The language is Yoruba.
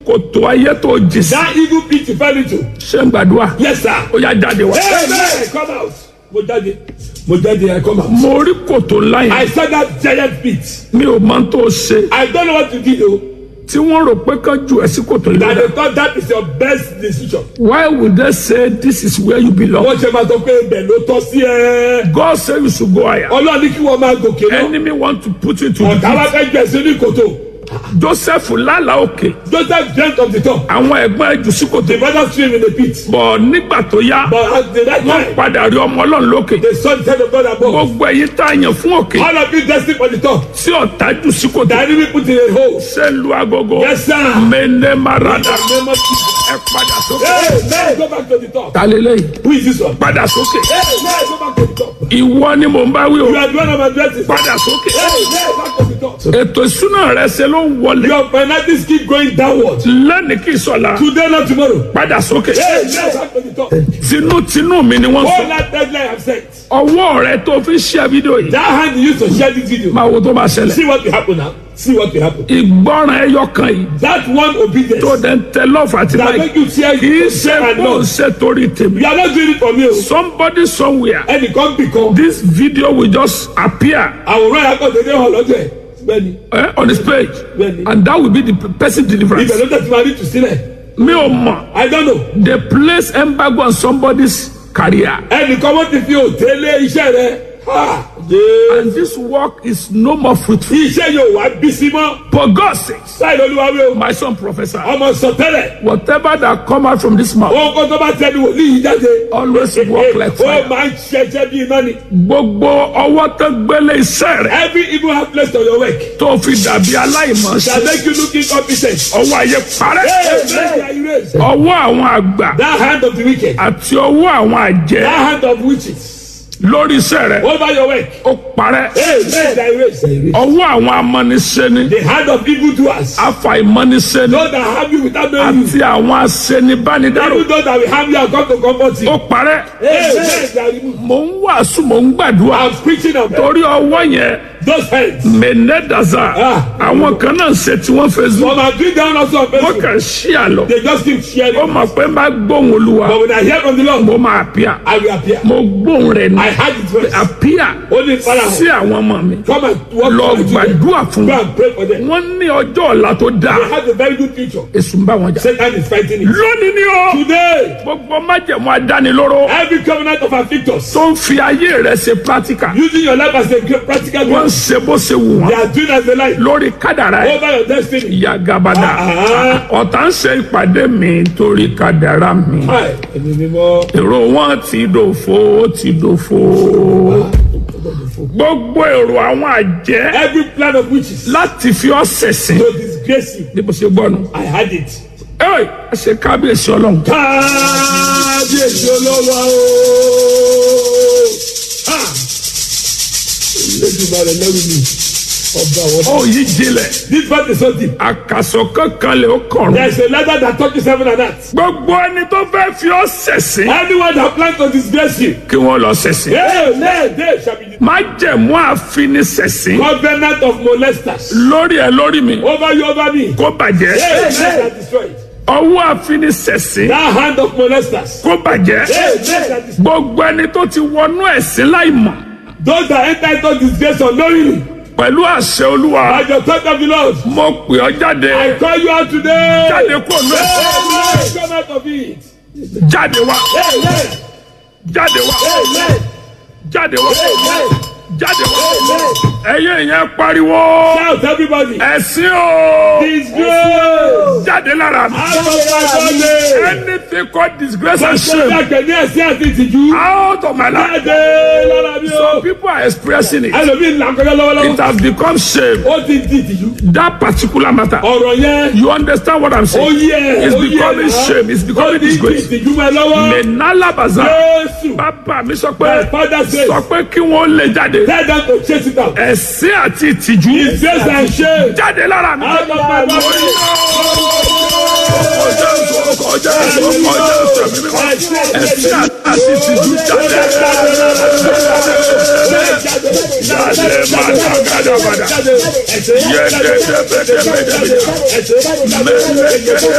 kòtò ayé tó jì sí. That evil pit you fell into. ṣé ń gbàdúrà. Yes, sir. ó yá jáde wá. Amen. Come out. Mo jáde, I come out. mo rí kòtò ńlá I yẹn. saw that giant pit. mi ò mọ tó ṣe. I don't know what to do though. tí wọ́n rò pé kán jù ẹ́ sí kòtò That yẹn. they thought that is your best decision. why would they say this is where you belong. Wọ́n ṣe máa sọ pé ibẹ̀ ló tọ́ sí ẹ. God say you should go higher. Ọlọ́run ní kí wọ́n máa gòkè lọ. enemy want to put you to the Ọ̀tá wa pit. fẹ́ gbẹ̀ sí ní kòtò. Joseph lálàá òkè. Joseph dreamt of the top. àwọn ẹ̀gbọ́n ẹ̀ jù sí The kòtò. brothers swim in the pit. bọ̀ nígbà tó yá. But at the right wọ́n time, padà rí ọmọ ọlọ́run lókè. the son said of God above. gbogbo ẹ̀yin tá a yàn fún òkè. All of you destined for the top. tí ọ̀tá jù sí The kòtò. enemy put in a hole. ṣé lu agogo. Yes, sir. mene marada. Name of Jesus. ẹ padà sókè. Hey, man, go back to the top. ta lélẹ́yìn. Who is this one? padà sókè. Hey, man, go back to the top. ìwọ ni mò ń bá wí o. You are the one of my dresses. padà sókè. Hey, man, back to the top. ètò ìsúná rẹ ṣe ló ń wọlé. Your finances keep going downward. lẹ́ni kì í sọ̀la. Today, not tomorrow. padà sókè. Hey, man, back to the top. tinútinú mi ni wọ́n All sọ. that deadline I've set. ọwọ́ rẹ tó fi ṣe fídíò yìí. That hand you used to share this video. máa wo tó máa ṣẹlẹ̀. See what will happen now. See what will happen. ìgbọràn ẹyọ kan yìí. That one obedience tó dẹ̀ ń tẹ lọ́ọ̀fù àti that láì. make you share kì í you ṣe and kó not. ṣe torí tèmi. You are not doing it for me. O. somebody somewhere. Ẹnìkan bìkan. this video will just appear Àwòrán yàtọ̀ dédé hàn lọ́jọ́ ẹ̀. Bẹ́ẹ̀ni. on his page. Bẹ́ẹ̀ni. and that will be the person deliverance. Ibẹ̀ ló tẹ̀ tí máa ní tù sílẹ̀. mi ò mọ̀. I don't know. they place embargo on somebody's career. Ẹnìkan wọ́n ti fi òtélé iṣẹ́ rẹ̀. Ha! and this work is no more fruitful. Iṣẹ́ yóò wá bí sí mọ́. for God's sake. Sáì lolúwawé o. my son professor. Ọmọ sọtẹ́lẹ̀. whatever that come out from this mouth. Ohun kan tó bá tẹnu wòlíì yìí jáde. always work like fire. Ó máa ń ṣẹṣẹ́ bí iná ni. gbogbo ọwọ́ tó gbélé iṣẹ́ rẹ̀. Every evil hand placed on your work. tó fi dàbí aláìmọ̀ Shall ṣe. make you look incompetent. ọwọ́ ayé parẹ́. Hey, ọwọ́ àwọn àgbà that hand of the wicked. àti ọwọ́ àwọn àjẹ́ That hand of witches. lórí iṣẹ́ rẹ̀ Over your work. ó parẹ́. Hey, ọwọ́ àwọn amọ́niṣẹ́ni the hand of evil doers. afàìmọ́niṣẹ́ni Those that harm you without knowing you. àti àwọn aṣenibánidárò Even those that will harm you and come to comfort you. ó parẹ́. Hey, mò ń wàásù mò ń gbàdúrà I'm preaching of them. torí ọwọ́ yẹn Those hands. mẹ́nẹ́dàzà àwọn kan náà ṣe tí wọ́n Facebook From my doing down also on wọ́n Facebook. kàn ṣí àlọ́ They just keep sharing. ó mọ̀ pé má gbóhùn olúwa But when I hear from the Lord, mo máa pìà I will appear. mo gbóhùn rẹ̀ ní I had it first. àpìà Only Father. sí àwọn ọmọ mi Come and walk lọ with my children. gbàdúrà fún Go wọn and pray for them. wọ́n ní ọjọ́ ọ̀la tó dáa They have a very good future. èṣù ń bá wọn jà Satan is fighting it. lónìí ni ó Today, gbogbo májẹ̀mú adánilóró every covenant of afflictors tó ń fi ayé rẹ̀ ṣe practical using your life as a great practical wọ́n ń one, ṣe bó ṣe wù they wọ́n are doing as they like lórí kádàrá ẹ̀ over your destiny. ìyá gabada ọ̀tá ń ṣe ìpàdé mi torí kádàrá mi Hi, ẹni mímọ́. èrò wọn ti dòfo ó ti dòfo gbogbo èrò àwọn àjẹ́ Every plan of witches láti fi ọ́ ṣẹ̀sín to disgrace you. bí mo ṣe gbọ́ nu. I had it. ẹ ṣe kábíyèsí ọlọ́run. Kábíyèsí olówó o. Lẹ́dùnmarè lẹ́rù mi. Ọba àwọn. ó yí jinlẹ̀ This part is so deep. àkàsọ̀ kankan lè ó kọ̀rùn. There is a letter that touches heaven and earth. gbogbo ẹni tó fẹ́ fi ọ́ ṣẹ̀sín Anyone that plans to disgrace you, kí wọ́n lọ ṣẹ̀sìn. they shall be májẹ̀mú àfiniṣẹ̀sín covenant of molesters. lórí ẹ lórí mi Over you, over me. kó bàjẹ́. They shall destroy it. ọwọ́ àfiniṣẹ̀sín That hand of molesters. kó bàjẹ́. They shall destroy. gbogbo ẹni tó ti wọnú ẹ̀sìn láì mọ̀ Those that enter into disgrace unknowingly, pẹ̀lú àṣẹ olúwa by the thought of the Lord, mo pè ọ́ jáde I call you out today. jáde kúrò ní ẹ̀sìn Come out of it. jáde wá Amen. jáde wá Amen. jáde wá Amen. jáde wá Amen. ẹ̀yin yẹn pariwo Shout everybody. ẹ̀sìn o Disgrace. jáde lára mi Out of my body. anything called disgrace and Ṣé shame ẹgbẹ́ ní ẹ̀sìn àti ìtìjú? out of my life. Jáde lára mi o. Some people are expressing it. Ẹlòmíì là ń kọjá It lọ́wọ́lọ́wọ́. has become shame. Ó ti di ìtìjú. That particular matter. Ọ̀rọ̀ yẹn. You understand what I'm Ó saying? yẹ. It's Ó yẹ. becoming shame. It's becoming Ó ti di disgrace. ìtìjú mọ́ ẹ lọ́wọ́. Menala baza. Jésù. Bàbá mi sọ My pé father says. sọ pé kí wọ́n lè jáde. Tell them to chase it out. Ẹ̀sìn àti ìtìjú. Disgrace and shame. Jáde lára mi. Out of my body. Ọjọ́ ìṣòro ẹ̀sìn àti ìtìjú jáde. Jáde máa dàgbàdà padà. Yẹ́dẹ̀ẹ́dẹ́ bẹ́ẹ̀ bẹ́ẹ̀ bẹ́ẹ̀ bẹ́ẹ̀.